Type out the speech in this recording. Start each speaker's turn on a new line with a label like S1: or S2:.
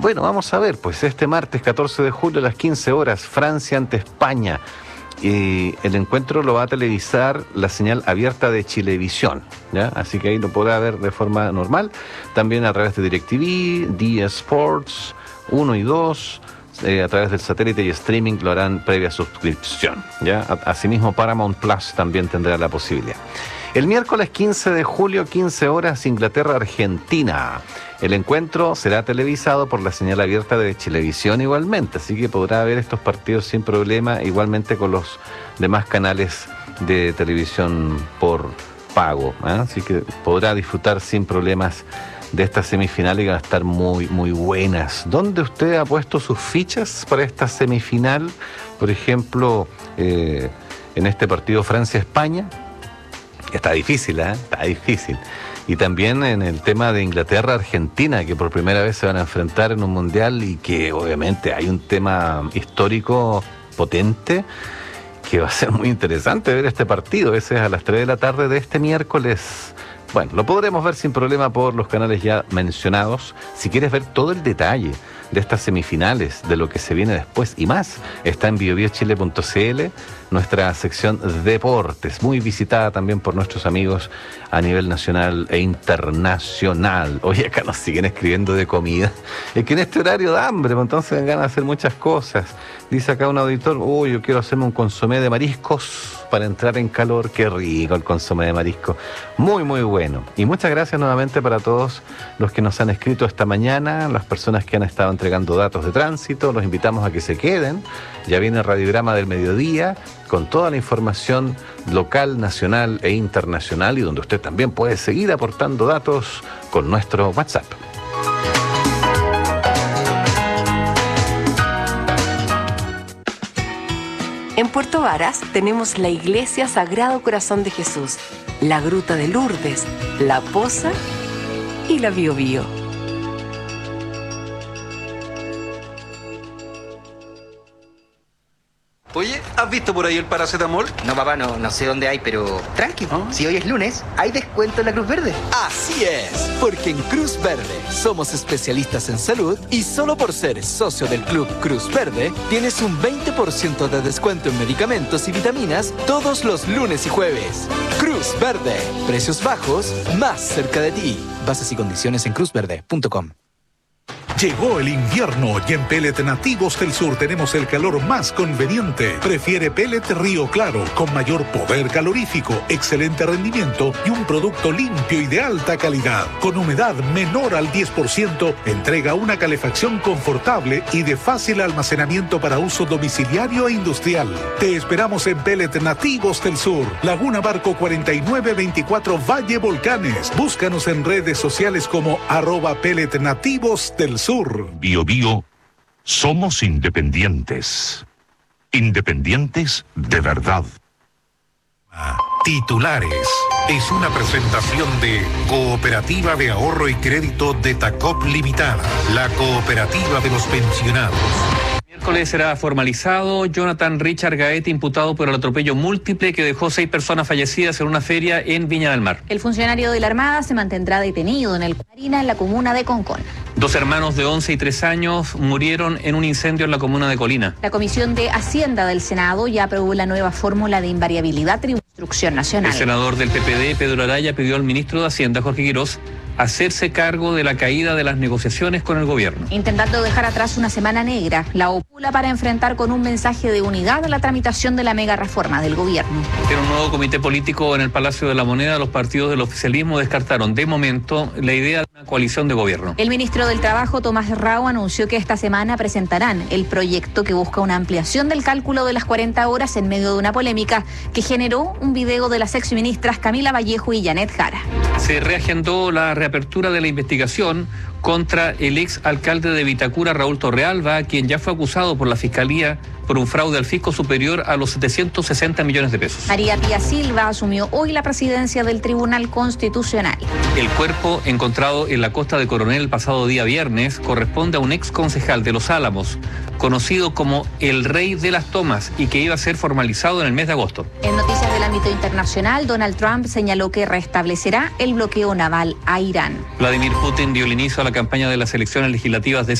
S1: Bueno, vamos a ver, pues este martes 14 de julio a las 15 horas, Francia ante España. El encuentro lo va a televisar la señal abierta de Chilevisión, ¿ya? Así que ahí lo podrá ver de forma normal, también a través de DirecTV, Día Sports 1 y 2, a través del satélite y streaming lo harán previa suscripción, ¿ya? Asimismo Paramount Plus también tendrá la posibilidad. El miércoles 15 de julio, 15 horas, Inglaterra-Argentina. El encuentro será televisado por la señal abierta de Chilevisión igualmente, así que podrá ver estos partidos sin problema, igualmente con los demás canales de televisión por pago, ¿eh? Así que podrá disfrutar sin problemas de estas semifinales que van a estar muy, muy buenas. ¿Dónde usted ha puesto sus fichas para esta semifinal? Por ejemplo, en este partido Francia-España. Está difícil, ¿eh? Está difícil. Y también en el tema de Inglaterra-Argentina, que por primera vez se van a enfrentar en un mundial y que obviamente hay un tema histórico potente que va a ser muy interesante ver este partido. Ese es a las 3 de la tarde de este miércoles. Bueno, lo podremos ver sin problema por los canales ya mencionados. Si quieres ver todo el detalle de estas semifinales, de lo que se viene después y más, está en biobiochile.cl, nuestra sección deportes, muy visitada también por nuestros amigos a nivel nacional e internacional. Oye, acá nos siguen escribiendo de comida. Es que en este horario da hambre, pues entonces dan ganas de hacer muchas cosas. Dice acá un auditor, yo quiero hacerme un consomé de mariscos para entrar en calor. Qué rico el consomé de marisco. Muy, muy bueno. Y muchas gracias nuevamente para todos los que nos han escrito esta mañana, las personas que han estado entregando datos de tránsito. Los invitamos a que se queden. Ya viene el radiograma del mediodía con toda la información local, nacional e internacional, y donde usted también puede seguir aportando datos con nuestro WhatsApp.
S2: En Puerto Varas tenemos la Iglesia Sagrado Corazón de Jesús, la Gruta de Lourdes, la Poza y la Biobío.
S3: Oye, ¿has visto por ahí el paracetamol?
S4: No, papá, no sé dónde hay, pero tranqui. Si hoy es lunes, hay descuento en la Cruz Verde.
S5: Así es, porque en Cruz Verde somos especialistas en salud y solo por ser socio del Club Cruz Verde tienes un 20% de descuento en medicamentos y vitaminas todos los lunes y jueves. Cruz Verde, precios bajos, más cerca de ti. Bases y condiciones en cruzverde.com.
S6: Llegó el invierno y en Pellet Nativos del Sur tenemos el calor más conveniente. Prefiere Pellet Río Claro, con mayor poder calorífico, excelente rendimiento y un producto limpio y de alta calidad. Con humedad menor al 10%, entrega una calefacción confortable y de fácil almacenamiento para uso domiciliario e industrial. Te esperamos en Pellet Nativos del Sur, Laguna Barco 4924 Valle Volcanes. Búscanos en redes sociales como @Pellet Nativos del Sur.
S7: Bio Bio, somos independientes. Independientes de verdad.
S6: Titulares. Es una presentación de Cooperativa de Ahorro y Crédito de Tacop Limitada, la cooperativa de los pensionados.
S8: Miércoles será formalizado Jonathan Richard Gaete, imputado por el atropello múltiple que dejó 6 personas fallecidas en una feria en Viña del Mar.
S9: El funcionario de la Armada se mantendrá detenido en el Marina, en la comuna de Concón.
S8: 2 hermanos de 11 y 3 años murieron en un incendio en la comuna de Colina.
S9: La Comisión de Hacienda del Senado ya aprobó la nueva fórmula de invariabilidad tributaria de instrucción nacional.
S8: El senador del PPD, Pedro Araya, pidió al ministro de Hacienda, Jorge Quirós, hacerse cargo de la caída de las negociaciones con el gobierno.
S9: Intentando dejar atrás una semana negra, la opula para enfrentar con un mensaje de unidad la tramitación de la mega reforma del gobierno.
S8: En un nuevo comité político en el Palacio de la Moneda, los partidos del oficialismo descartaron de momento la idea de una coalición de gobierno.
S9: El ministro del Trabajo, Tomás Rao, anunció que esta semana presentarán el proyecto que busca una ampliación del cálculo de las 40 horas en medio de una polémica que generó un video de las exministras Camila Vallejo y Janet Jara.
S8: Se reagendó la reapertura de la investigación contra el ex alcalde de Vitacura, Raúl Torrealba, quien ya fue acusado por la Fiscalía por un fraude al fisco superior a los 760 millones de pesos.
S9: María Pía Silva asumió hoy la presidencia del Tribunal Constitucional.
S8: El cuerpo encontrado en la costa de Coronel el pasado día viernes corresponde a un ex concejal de Los Álamos, conocido como el Rey de las Tomas, y que iba a ser formalizado en el mes de agosto.
S9: En noticias del ámbito internacional, Donald Trump señaló que restablecerá el bloqueo naval a Irán.
S8: Vladimir Putin dio el inicio a la campaña de las elecciones legislativas de